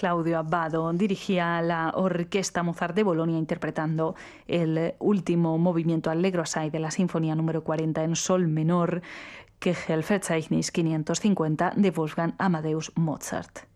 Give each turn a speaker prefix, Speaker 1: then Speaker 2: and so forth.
Speaker 1: Claudio Abbado dirigía la Orquesta Mozart de Bolonia interpretando el último movimiento allegro assai de la Sinfonía número 40 en sol menor, Köchelverzeichnis 550 de Wolfgang Amadeus Mozart.